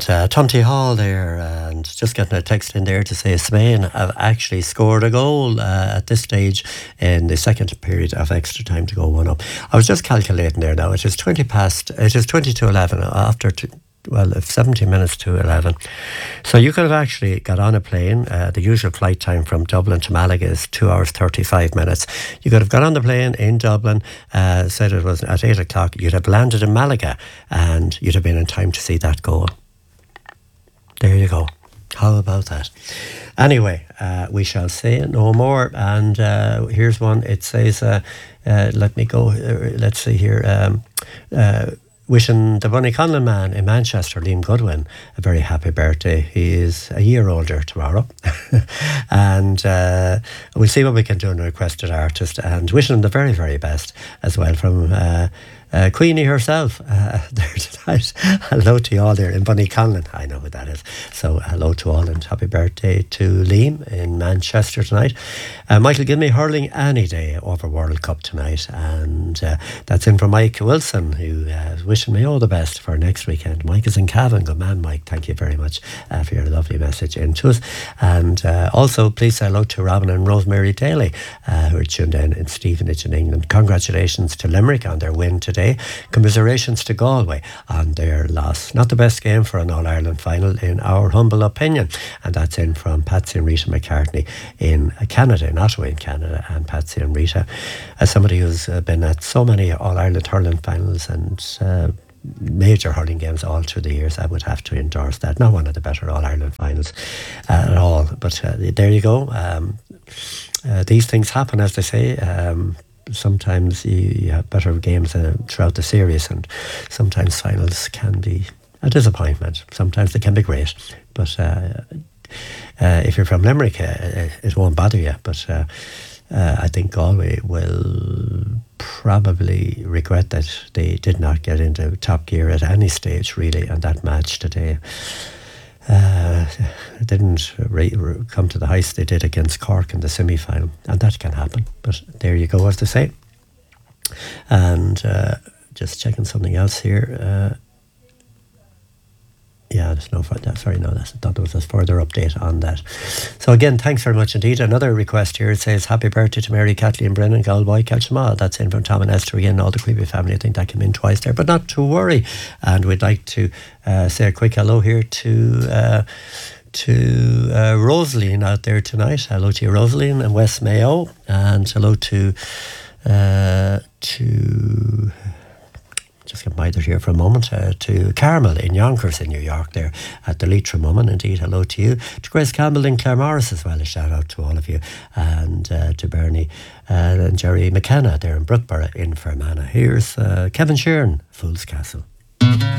And Tonty Hall there, and just getting a text in there to say Spain have actually scored a goal at this stage in the second period of extra time to go 1-up. I was just calculating there now. It is 20 to 11 after 17 minutes to 11. So you could have actually got on a plane. The usual flight time from Dublin to Malaga is 2 hours 35 minutes. You could have got on the plane in Dublin, said it was at 8 o'clock. You'd have landed in Malaga and you'd have been in time to see that goal. There you go. How about that? Anyway, we shall say no more. And here's one. It says, let me go. Let's see here. Wishing the Bunnyconlon man in Manchester, Liam Goodwin, a very happy birthday. He is a year older tomorrow. And we'll see what we can do in a requested artist. And wishing him the very, very best as well from Queenie herself there tonight. Hello to you all there in Bunnyconlon. I know who that is. So hello to all and happy birthday to Liam in Manchester tonight. Michael, give me hurling any day over World Cup tonight. And that's in from Mike Wilson, who is wishing me all the best for next weekend. Mike is in Cavan. Good man, Mike. Thank you very much for your lovely message into us. And also, please say hello to Robin and Rosemary Daly, who are tuned in Stevenage in England. Congratulations to Limerick on their win today. Commiserations to Galway on their loss. Not the best game for an All-Ireland final in our humble opinion. And that's in from Patsy and Rita McCartney in Canada, in Ottawa in Canada. And Patsy and Rita, as somebody who's been at so many All-Ireland hurling finals and major hurling games all through the years, I would have to endorse that. Not one of the better All-Ireland finals at all. But there you go. These things happen, as they say. Sometimes you have better games throughout the series, and sometimes finals can be a disappointment. Sometimes they can be great, but if you're from Limerick, it won't bother you. But I think Galway will probably regret that they did not get into top gear at any stage, really, on that match today. Didn't come to the heights they did against Cork in the semi-final, and that can happen. But there you go, as they say. And just checking something else here. Yeah, there's no further. Sorry, no, I thought there was a further update on that. So again, thanks very much indeed. Another request here. It says, happy birthday to Mary, Kathleen Brennan, Galway, Kelchama. That's in from Tom and Esther again, all the Creepy family. I think that came in twice there, but not to worry. And we'd like to say a quick hello here to Rosaline out there tonight. Hello to you, Rosaline, in West Mayo. And hello to just get my here for a moment, to Carmel in Yonkers in New York there at the Leitrim Woman. Indeed, hello to you. To Grace Campbell in Claremorris as well, a shout out to all of you. And to Bernie and Jerry McKenna there in Brookborough in Fermanagh. Here's Kevin Sheeran, Fool's Castle.